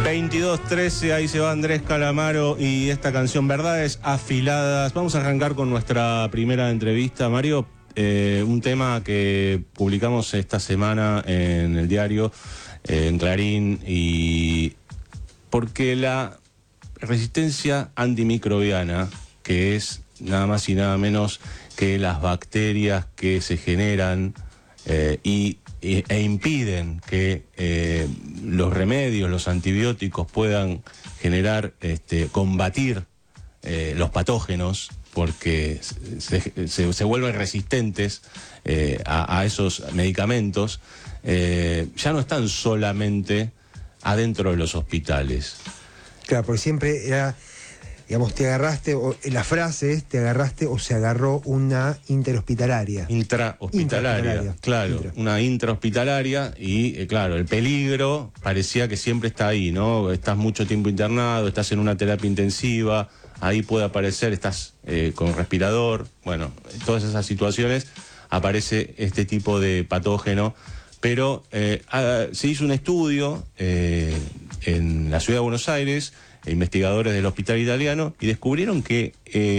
22:13, ahí se va Andrés Calamaro y esta canción Verdades Afiladas. Vamos a arrancar con nuestra primera entrevista, Mario. Un tema que publicamos esta semana en el diario, en Clarín, y porque la resistencia antimicrobiana, que es nada más y nada menos que las bacterias que se generan e impiden que los remedios, los antibióticos puedan generar, combatir los patógenos, porque se vuelven resistentes a esos medicamentos, ya no están solamente adentro de los hospitales. Claro, porque siempre era, digamos, te agarraste, o la frase es, te agarraste o se agarró una interhospitalaria. Intrahospitalaria, claro, una intrahospitalaria y, claro, el peligro parecía que siempre está ahí, ¿no? Estás mucho tiempo internado, estás en una terapia intensiva, ahí puede aparecer, estás con respirador, bueno, en todas esas situaciones aparece este tipo de patógeno, pero se hizo un estudio en la ciudad de Buenos Aires, investigadores del Hospital Italiano, y descubrieron que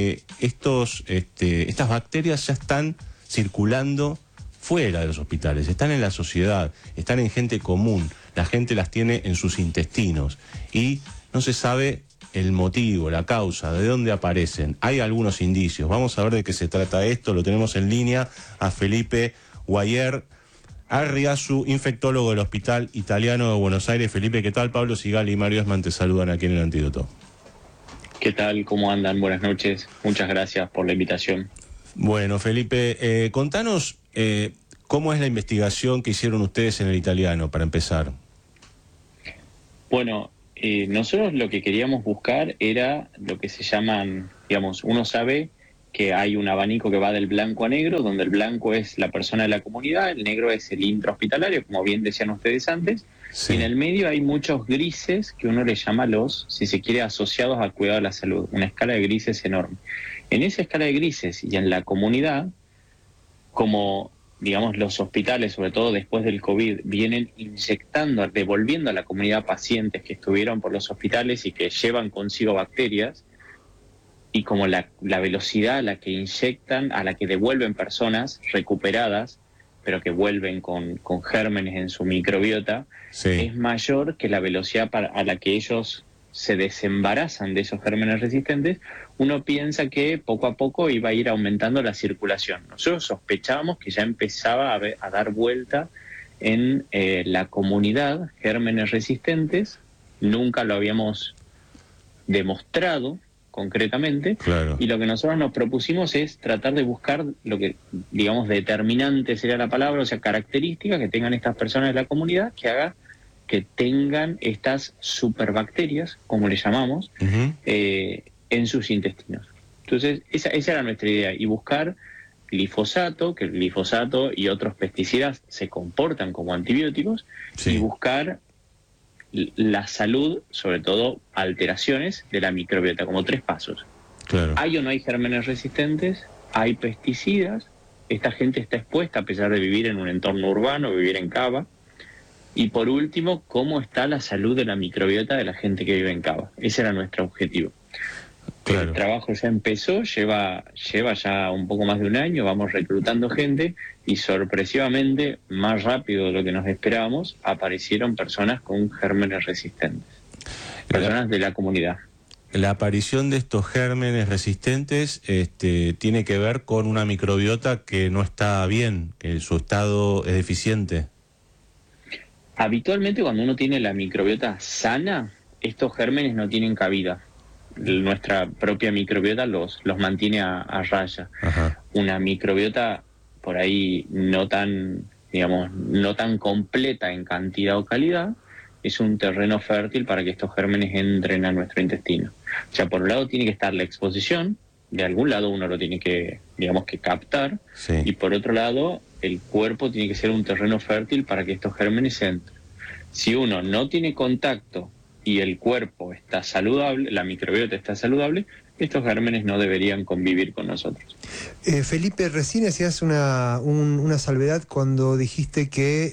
estas bacterias ya están circulando fuera de los hospitales, están en la sociedad, están en gente común, la gente las tiene en sus intestinos y no se sabe el motivo, la causa, de dónde aparecen. Hay algunos indicios, vamos a ver de qué se trata esto. Lo tenemos en línea a Felipe Guayer Arriazu, infectólogo del Hospital Italiano de Buenos Aires. Felipe, ¿qué tal? Pablo Sigali y Mario Esman te saludan aquí en El Antídoto. ¿Qué tal? ¿Cómo andan? Buenas noches. Muchas gracias por la invitación. Bueno, Felipe, contanos cómo es la investigación que hicieron ustedes en el Italiano, para empezar. Bueno, nosotros lo que queríamos buscar era lo que se llaman, digamos, uno sabe que hay un abanico que va del blanco a negro, donde el blanco es la persona de la comunidad, el negro es el intrahospitalario, como bien decían ustedes antes, sí. Y en el medio hay muchos grises que uno le llama los, si se quiere, asociados al cuidado de la salud, una escala de grises enorme. En esa escala de grises y en la comunidad, como digamos los hospitales, sobre todo después del COVID, vienen inyectando, devolviendo a la comunidad pacientes que estuvieron por los hospitales y que llevan consigo bacterias, y como la velocidad a la que inyectan, a la que devuelven personas recuperadas, pero que vuelven con gérmenes en su microbiota, sí, es mayor que la velocidad a la que ellos se desembarazan de esos gérmenes resistentes, uno piensa que poco a poco iba a ir aumentando la circulación. Nosotros sospechábamos que ya empezaba a dar vuelta en la comunidad gérmenes resistentes, nunca lo habíamos demostrado concretamente, claro. Y lo que nosotros nos propusimos es tratar de buscar lo que, digamos, determinante sería la palabra, o sea, características que tengan estas personas de la comunidad que haga que tengan estas superbacterias, como le llamamos, en sus intestinos. Entonces, esa era nuestra idea, y buscar glifosato, que el glifosato y otros pesticidas se comportan como antibióticos, sí, y buscar la salud, sobre todo alteraciones de la microbiota, como 3 pasos. Claro. ¿Hay o no hay gérmenes resistentes? ¿Hay pesticidas? ¿Esta gente está expuesta a pesar de vivir en un entorno urbano, vivir en cava? Y por último, ¿cómo está la salud de la microbiota de la gente que vive en cava? Ese era nuestro objetivo. Claro. El trabajo ya empezó, lleva ya un poco más de un año, vamos reclutando gente y sorpresivamente, más rápido de lo que nos esperábamos, aparecieron personas con gérmenes resistentes, personas de la comunidad. La aparición de estos gérmenes resistentes tiene que ver con una microbiota que no está bien, que su estado es deficiente. Habitualmente cuando uno tiene la microbiota sana, estos gérmenes no tienen cabida. Nuestra propia microbiota los mantiene a raya. Ajá. Una microbiota por ahí no tan completa en cantidad o calidad, es un terreno fértil para que estos gérmenes entren a nuestro intestino. O sea, por un lado tiene que estar la exposición, de algún lado uno lo tiene que, que captar, sí, y por otro lado el cuerpo tiene que ser un terreno fértil para que estos gérmenes entren. Si uno no tiene contacto y el cuerpo está saludable, la microbiota está saludable, estos gérmenes no deberían convivir con nosotros. Felipe, recién hacías una salvedad cuando dijiste que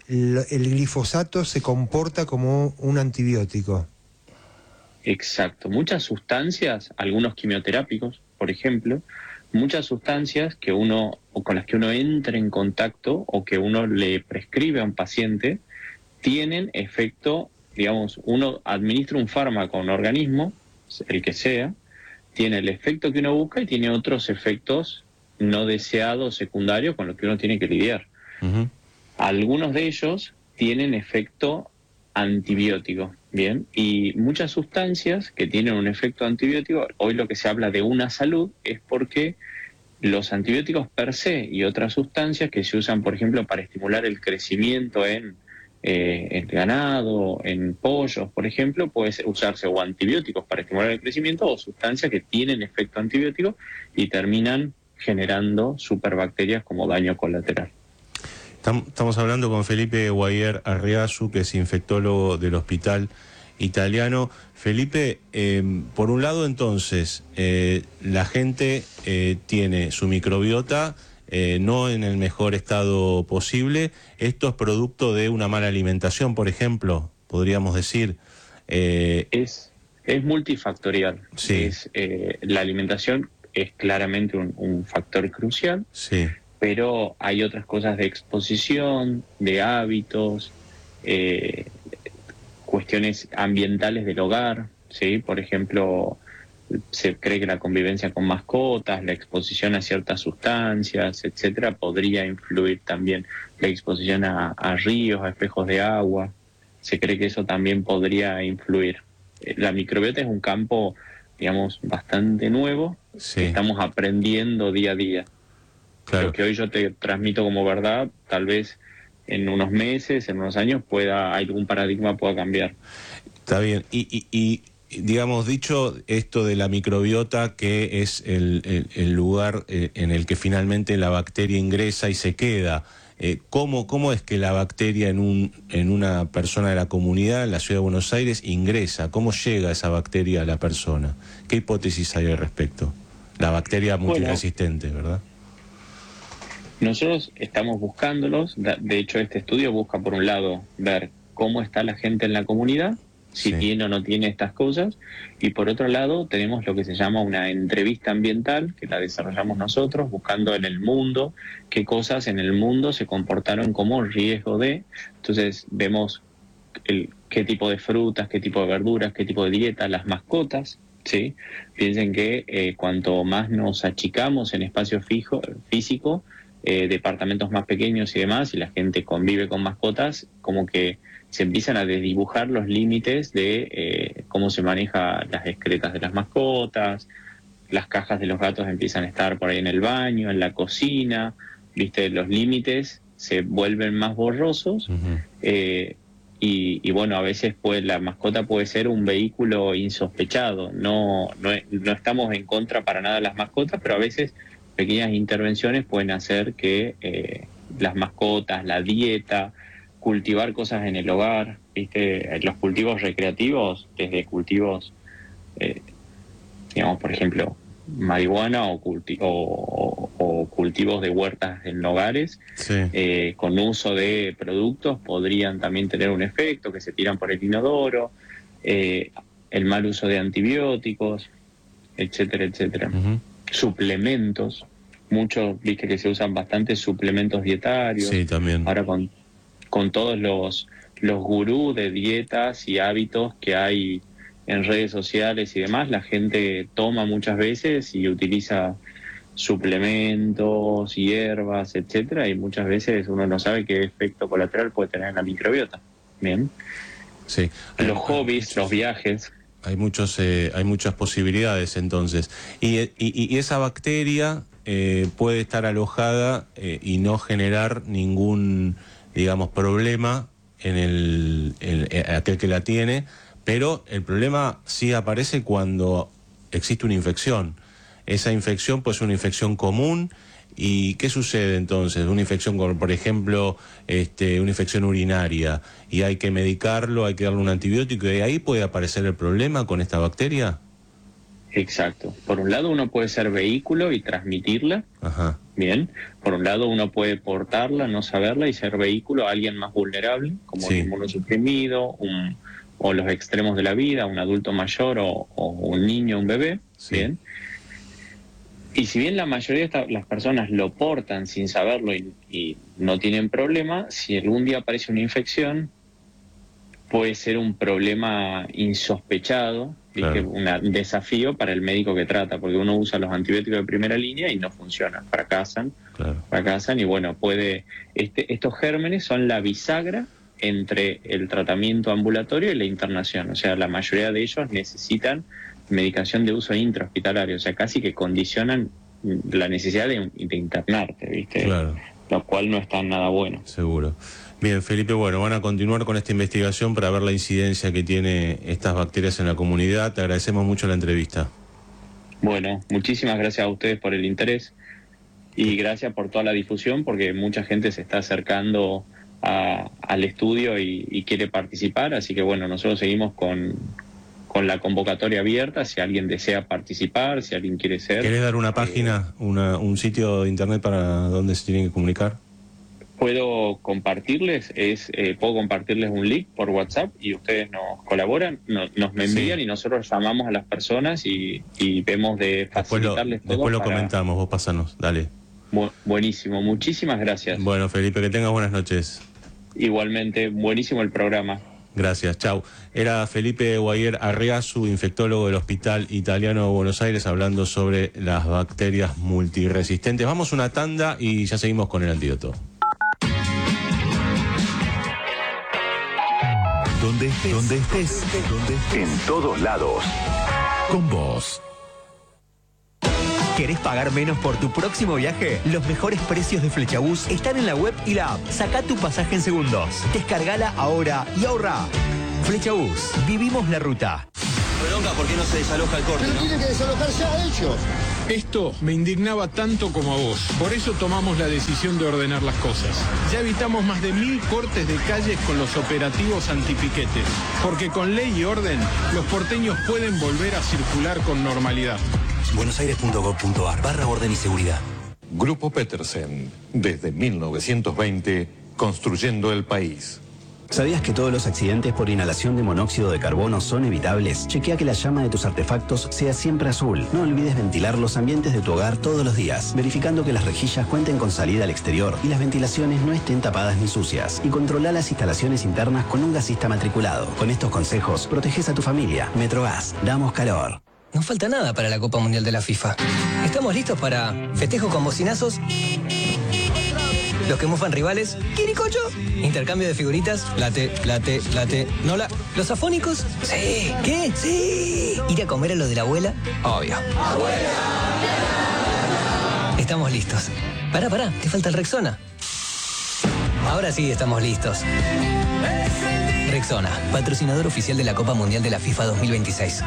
el glifosato se comporta como un antibiótico. Exacto. Muchas sustancias, algunos quimioterápicos, por ejemplo, muchas sustancias que uno, o con las que uno entra en contacto o que uno le prescribe a un paciente, tienen efecto, digamos, uno administra un fármaco a un organismo, el que sea, tiene el efecto que uno busca y tiene otros efectos no deseados, secundarios, con los que uno tiene que lidiar. Ujú. Algunos de ellos tienen efecto antibiótico, ¿bien? Y muchas sustancias que tienen un efecto antibiótico, hoy lo que se habla de una salud es porque los antibióticos per se y otras sustancias que se usan, por ejemplo, para estimular el crecimiento en ganado, en pollos, por ejemplo, puede usarse o antibióticos para estimular el crecimiento o sustancias que tienen efecto antibiótico y terminan generando superbacterias como daño colateral. Estamos hablando con Felipe Guayer Arriazu, que es infectólogo del Hospital Italiano. Felipe, por un lado entonces, la gente tiene su microbiota no en el mejor estado posible. Esto es producto de una mala alimentación, por ejemplo, podríamos decir. Es multifactorial. Sí. La alimentación es claramente un factor crucial. Sí. Pero hay otras cosas de exposición, de hábitos, cuestiones ambientales del hogar, ¿sí? Por ejemplo, se cree que la convivencia con mascotas, la exposición a ciertas sustancias, etcétera, podría influir también. La exposición a ríos, a espejos de agua, se cree que eso también podría influir. La microbiota es un campo, digamos, bastante nuevo, Sí. que estamos aprendiendo día a día. Claro. Lo que hoy yo te transmito como verdad, tal vez en unos meses, en unos años, algún paradigma pueda cambiar. Está bien. Y digamos, dicho esto de la microbiota, que es el lugar en el que finalmente la bacteria ingresa y se queda, ¿cómo es que la bacteria en una persona de la comunidad, en la ciudad de Buenos Aires, ingresa? ¿Cómo llega esa bacteria a la persona? ¿Qué hipótesis hay al respecto? La bacteria multiresistente, ¿verdad? Nosotros estamos buscándolos. De hecho, este estudio busca, por un lado, ver cómo está la gente en la comunidad, si Sí. tiene o no tiene estas cosas, y por otro lado tenemos lo que se llama una entrevista ambiental, que la desarrollamos nosotros, buscando en el mundo qué cosas en el mundo se comportaron como riesgo de. Entonces vemos qué tipo de frutas, qué tipo de verduras, qué tipo de dieta, las mascotas, ¿sí? Piensen que cuanto más nos achicamos en espacio físico, departamentos más pequeños y demás, y la gente convive con mascotas, como que se empiezan a desdibujar los límites de cómo se maneja las excretas de las mascotas, las cajas de los gatos empiezan a estar por ahí en el baño, en la cocina, ¿viste? Los límites se vuelven más borrosos. Uh-huh. Y bueno, a veces la mascota puede ser un vehículo insospechado. No estamos en contra para nada de las mascotas, pero a veces pequeñas intervenciones pueden hacer que las mascotas, la dieta, cultivar cosas en el hogar, ¿viste? Los cultivos recreativos, desde cultivos, digamos, por ejemplo, marihuana o cultivos de huertas en hogares, Sí. con uso de productos, podrían también tener un efecto, que se tiran por el inodoro, el mal uso de antibióticos, etcétera, etcétera. Uh-huh. Suplementos, muchos, viste que se usan bastantes suplementos dietarios. Sí, también. Ahora con todos los gurús de dietas y hábitos que hay en redes sociales y demás, la gente toma muchas veces y utiliza suplementos, hierbas, etcétera, y muchas veces uno no sabe qué efecto colateral puede tener en la microbiota. Bien. Sí. Los hobbies, los viajes. Hay muchas posibilidades entonces. Y esa bacteria puede estar alojada y no generar ningún, digamos, problema en aquel que la tiene, pero el problema sí aparece cuando existe una infección. Esa infección pues es una infección común. ¿Y qué sucede entonces? Una infección como, por ejemplo, una infección urinaria, y hay que medicarlo, hay que darle un antibiótico, y ahí puede aparecer el problema con esta bacteria. Exacto. Por un lado uno puede ser vehículo y transmitirla. Ajá. Bien, por un lado uno puede portarla, no saberla y ser vehículo a alguien más vulnerable, como un inmunosuprimido, o los extremos de la vida, un adulto mayor o un niño, un bebé. Bien. Y si bien la mayoría de las personas lo portan sin saberlo y no tienen problema, si algún día aparece una infección, puede ser un problema insospechado, claro. Un desafío para el médico que trata, porque uno usa los antibióticos de primera línea y no funcionan, fracasan y bueno, estos gérmenes son la bisagra entre el tratamiento ambulatorio y la internación, o sea, la mayoría de ellos necesitan medicación de uso intrahospitalario, o sea, casi que condicionan la necesidad de internarte, ¿viste? Claro. Lo cual no está nada bueno. Seguro. Bien, Felipe, bueno, van a continuar con esta investigación para ver la incidencia que tiene estas bacterias en la comunidad. Te agradecemos mucho la entrevista. Bueno, muchísimas gracias a ustedes por el interés y gracias por toda la difusión, porque mucha gente se está acercando al estudio y quiere participar, así que bueno, nosotros seguimos con la convocatoria abierta, si alguien desea participar, si alguien quiere ser... ¿Querés dar una página, un sitio de internet para donde se tienen que comunicar? Puedo compartirles, puedo compartirles un link por WhatsApp y ustedes nos colaboran, nos me envían y nosotros llamamos a las personas y vemos de facilitarles todo. Después lo comentamos, vos pásanos, dale. Buenísimo, muchísimas gracias. Bueno, Felipe, que tengas buenas noches. Igualmente, buenísimo el programa. Gracias, chau. Era Felipe Guayer Arriazu, infectólogo del Hospital Italiano de Buenos Aires, hablando sobre las bacterias multiresistentes. Vamos a una tanda y ya seguimos con el antídoto. Donde estés, en todos lados. Con vos. ¿Querés pagar menos por tu próximo viaje? Los mejores precios de Flechabús están en la web y la app. Sacá tu pasaje en segundos. Descargala ahora y ahorrá. Flechabús. Vivimos la ruta. Bronca, ¿por qué no se desaloja el corte? Pero tienen que desalojarse a ellos. Esto me indignaba tanto como a vos. Por eso tomamos la decisión de ordenar las cosas. Ya evitamos más de 1000 cortes de calles con los operativos antipiquetes. Porque con ley y orden, los porteños pueden volver a circular con normalidad. buenosaires.gov.ar/orden y seguridad. Grupo Petersen, desde 1920, construyendo el país. ¿Sabías que todos los accidentes por inhalación de monóxido de carbono son evitables? Chequea que la llama de tus artefactos sea siempre azul. No olvides ventilar los ambientes de tu hogar todos los días, verificando que las rejillas cuenten con salida al exterior y las ventilaciones no estén tapadas ni sucias. Y controla las instalaciones internas con un gasista matriculado. Con estos consejos, proteges a tu familia. Metrogas, damos calor. No falta nada para la Copa Mundial de la FIFA. Estamos listos para festejo con bocinazos, los que mofan rivales, quiricocho, intercambio de figuritas, late, nola, los afónicos, sí, ¿qué? Sí, ir a comer a lo de la abuela, obvio. ¡Abuela! Estamos listos. Pará, te falta el Rexona. Ahora sí estamos listos. Rexona, patrocinador oficial de la Copa Mundial de la FIFA 2026.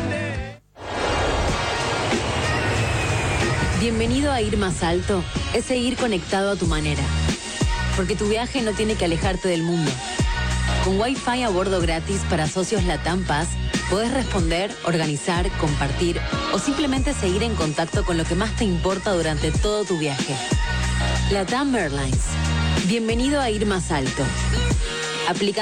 Bienvenido a Ir Más Alto, es seguir conectado a tu manera. Porque tu viaje no tiene que alejarte del mundo. Con Wi-Fi a bordo gratis para socios Latam Pass, podés responder, organizar, compartir o simplemente seguir en contacto con lo que más te importa durante todo tu viaje. Latam Airlines. Bienvenido a Ir Más Alto. Aplica